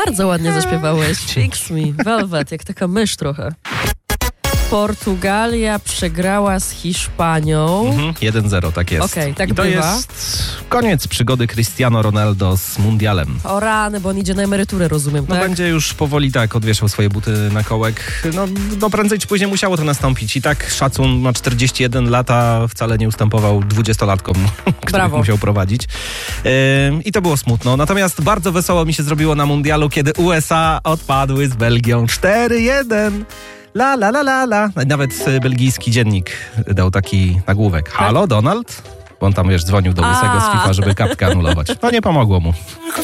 Bardzo ładnie zaśpiewałeś. Fix Me, Velvet, jak taka mysz trochę. Portugalia przegrała z Hiszpanią. 1-0, tak jest. Okej, tak I to bywa. jest koniec przygody Cristiano Ronaldo z mundialem. O rany, bo on idzie na emeryturę, rozumiem, No tak? będzie już powoli odwieszał swoje buty na kołek. No prędzej czy później musiało to nastąpić. I tak szacun ma 41 lata, wcale nie ustępował 20-latkom, których Brawo. musiał prowadzić. I to było smutno. Natomiast bardzo wesoło mi się zrobiło na mundialu, kiedy USA odpadły z Belgią 4-1. La, la, la, la, la. Nawet belgijski dziennik dał taki nagłówek. Halo, Donald? Bo on tam, dzwonił do Łysego z FIFA, żeby kapkę anulować. No nie pomogło mu.